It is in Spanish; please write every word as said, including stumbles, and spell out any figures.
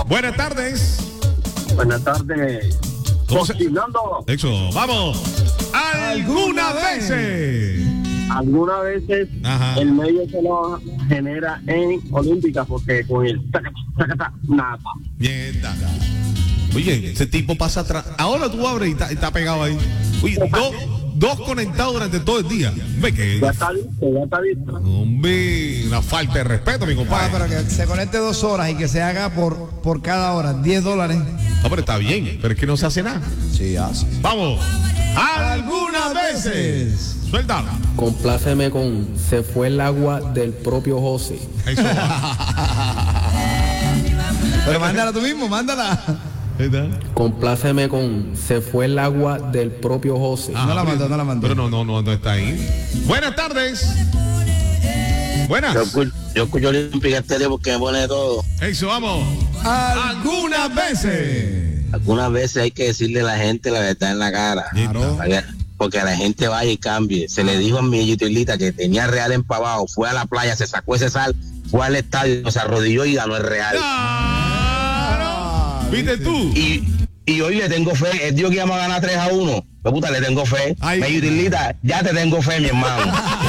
Buenas tardes. Buenas tardes. Cocinando. Eso, vamos. Algunas veces. Algunas veces Ajá. el medio se lo genera en Olímpica porque con el tacata, tacata, nada. Mierda. Oye, ese tipo pasa atrás. Ahora tú abres y está, está pegado ahí. Oye, dos, dos conectados durante todo el día. Ve que. Ya está listo, ya está listo. Hombre, una falta de respeto, mi Ah, compadre. pero que se conecte dos horas y que se haga por, por cada hora, diez dólares. No, pero está bien, pero es que no se hace nada. Sí, hace. Vamos. Algunas veces. Suéltala. Compláceme con Se fue el agua del propio José. Eso. Pero mándala tú mismo, mándala. Compláceme con Se fue el agua del propio José. Ah, No la pero- mandó, no la mandó. Pero no, no, no, no está ahí. Buenas tardes. Buenas. Yo escucho, yo escucho Olímpica Estéreo porque me pone de todo. Eso, vamos. Algunas veces. Algunas veces hay que decirle a la gente la verdad en la cara. Claro. Para que- Porque a la gente vaya y cambie. Se le dijo a mi yutilita que tenía Real empavado, fue a la playa, se sacó ese sal, fue al estadio, se arrodilló y ganó el Real. Claro. ¿Viste tú? Y, y hoy le tengo fe, el Dios que íbamos a ganar tres a uno. Pues puta, le tengo fe. Ay. Mi yutilita, ya te tengo fe, mi hermano.